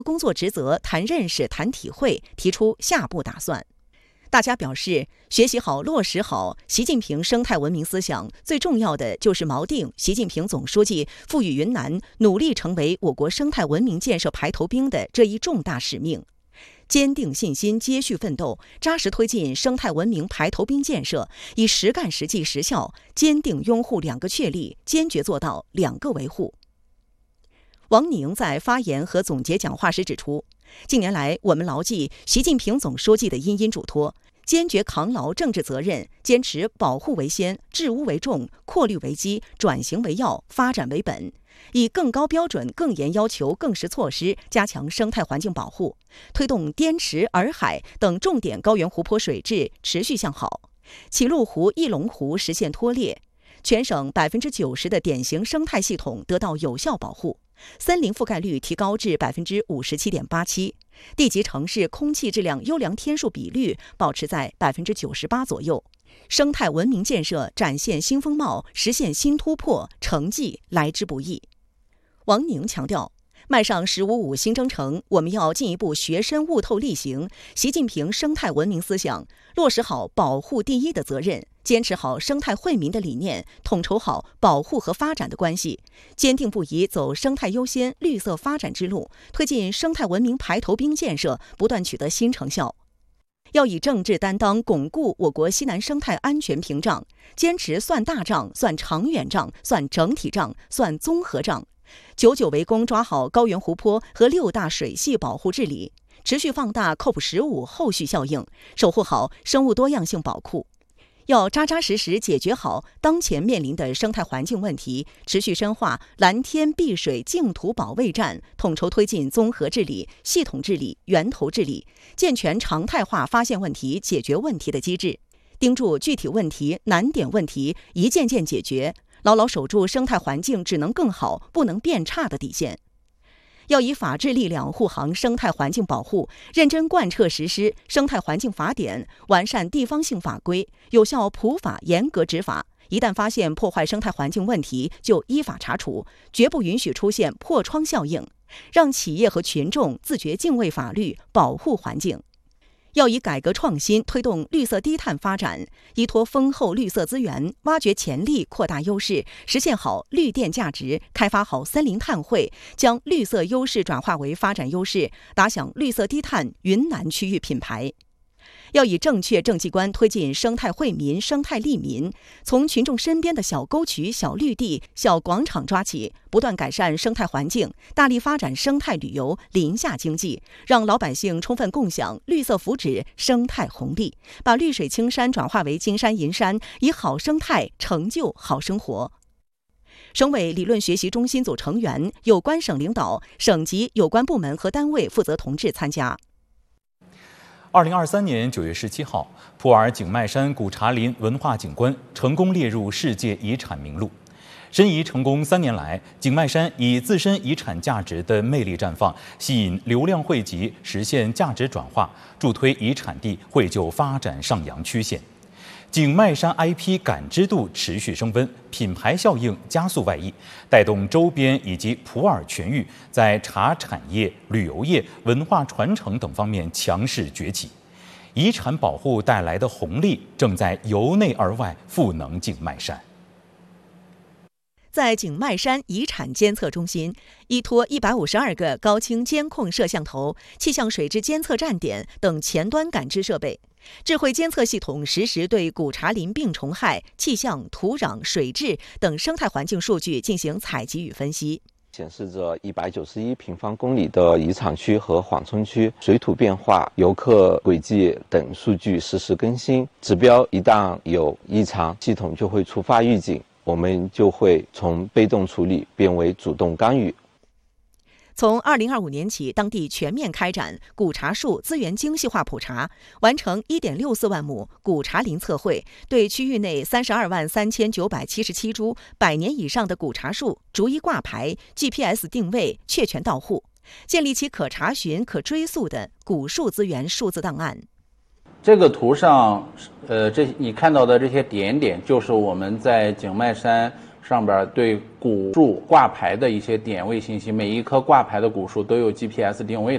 工作职责、谈认识、谈体会，提出下步打算。大家表示，学习好、落实好习近平生态文明思想，最重要的就是锚定习近平总书记赋予云南努力成为我国生态文明建设排头兵的这一重大使命，坚定信心，接续奋斗，扎实推进生态文明排头兵建设，以实干实际实效，坚定拥护2个确立，坚决做到2个维护。王宁在发言和总结讲话时指出，近年来我们牢记习近平总书记的殷殷嘱托，坚决扛牢政治责任，坚持保护为先、治污为重、扩绿为基、转型为要、发展为本，以更高标准、更严要求、更实措施加强生态环境保护，推动滇池、洱海等重点高原湖泊水质持续向好，齐麓湖、翼龙湖实现脱裂，全省90%的典型生态系统得到有效保护，森林覆盖率提高至57.87%，地级城市空气质量优良天数比率保持在98%左右，生态文明建设展现新风貌，实现新突破，成绩来之不易。王宁强调，迈上“15+5”新征程，我们要进一步学深悟透力行习近平生态文明思想，落实好保护第一的责任，坚持好生态惠民的理念，统筹好保护和发展的关系，坚定不移走生态优先、绿色发展之路，推进生态文明排头兵建设不断取得新成效。要以政治担当巩固我国西南生态安全屏障，坚持算大账、算长远账、算整体账、算综合账，久久为功抓好高原湖泊和6大水系保护治理，持续放大 COP15 后续效应，守护好生物多样性宝库。要扎扎实实解决好当前面临的生态环境问题，持续深化蓝天碧水净土保卫战，统筹推进综合治理、系统治理、源头治理，健全常态化发现问题、解决问题的机制，盯住具体问题、难点问题，一件件解决，牢牢守住生态环境只能更好、不能变差的底线。要以法治力量护航生态环境保护，认真贯彻实施《生态环境法典》，完善地方性法规，有效普法，严格执法。一旦发现破坏生态环境问题，就依法查处，绝不允许出现破窗效应，让企业和群众自觉敬畏法律，保护环境。要以改革创新推动绿色低碳发展，依托丰厚绿色资源，挖掘潜力，扩大优势，实现好绿电价值，开发好森林碳汇，将绿色优势转化为发展优势，打响绿色低碳云南区域品牌。要以正确政绩观推进生态惠民、生态利民，从群众身边的小沟渠、小绿地、小广场抓起，不断改善生态环境，大力发展生态旅游、林下经济，让老百姓充分共享绿色福祉、生态红利，把绿水青山转化为金山银山，以好生态成就好生活。省委理论学习中心组成员、有关省领导、省级有关部门和单位负责同志参加。 2023年9月17号，普洱景迈山古茶林文化景观成功列入世界遗产名录。申遗成功3年来，景迈山以自身遗产价值的魅力绽放，吸引流量汇集，实现价值转化，助推遗产地绘就发展上扬曲线。景迈山 IP 感知度持续升温，品牌效应加速外溢，带动周边以及普洱全域在茶产业、旅游业、文化传承等方面强势崛起。遗产保护带来的红利正在由内而外赋能景迈山。 在景迈山遗产监测中心，依托152个高清监控摄像头、气象水质监测站点等前端感知设备，智慧监测系统实时对古茶林病虫害、气象、土壤、水质等生态环境数据进行采集与分析。 显示着191平方公里的遗产区和缓冲区水土变化、游客轨迹等数据实时更新，指标一旦有异常，系统就会触发预警，我们就会从被动处理变为主动干预。 从2025年起，当地全面开展古茶树资源精细化普查，完成1.64万亩古茶林测绘，对区域内32万3977株100年以上的古茶树逐一挂牌、GPS 定位，确权到户，建立起可查询、可追溯的古树资源数字档案。 这个图上，你看到的这些点点，就是我们在景迈山上边对古树挂牌的一些点位信息，每一棵挂牌的古树都有 GPS 定位的。